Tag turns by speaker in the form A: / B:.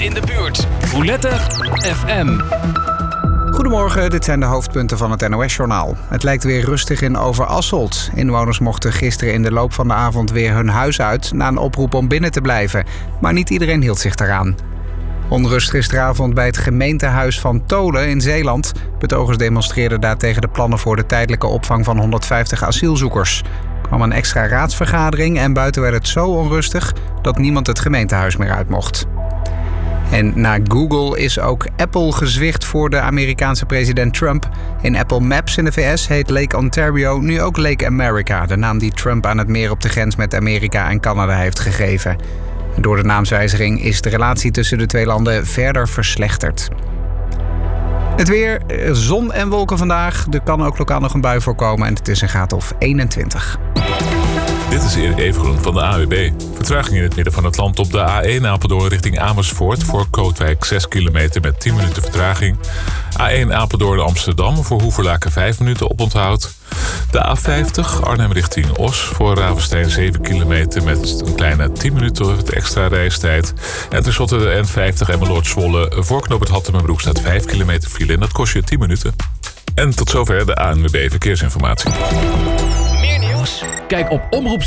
A: in de buurt.
B: Roulette FM.
C: Goedemorgen, dit zijn de hoofdpunten van het NOS-journaal. Het lijkt weer rustig in Overasselt. Inwoners mochten gisteren in de loop van de avond weer hun huis uit na een oproep om binnen te blijven. Maar niet iedereen hield zich daaraan. Onrust gisteravond bij het gemeentehuis van Tolen in Zeeland. Betogers demonstreerden daar tegen de plannen voor de tijdelijke opvang van 150 asielzoekers. Er kwam een extra raadsvergadering en buiten werd het zo onrustig dat niemand het gemeentehuis meer uit mocht. En na Google is ook Apple gezwicht voor de Amerikaanse president Trump. In Apple Maps in de VS heet Lake Ontario nu ook Lake America, de naam die Trump aan het meer op de grens met Amerika en Canada heeft gegeven. Door de naamswijziging is de relatie tussen de twee landen verder verslechterd. Het weer, zon en wolken vandaag. Er kan ook lokaal nog een bui voorkomen en het is een graad of 21.
D: Dit is Erik Evengroen van de AWB. Vertraging in het midden van het land op de A1 Apeldoorn richting Amersfoort. Voor Kootwijk 6 kilometer met 10 minuten vertraging. A1 Apeldoorn Amsterdam voor Hoeverlaken 5 minuten oponthoud. De A50 Arnhem richting Os voor Ravenstein 7 kilometer met een kleine 10 minuten extra reistijd. En tenslotte de N50 Emmeloord-Zwolle voor knooppunt Hattemerbroek staat 5 kilometer file en dat kost je 10 minuten. En tot zover de ANWB Verkeersinformatie.
A: Meer nieuws?
B: Kijk op omroep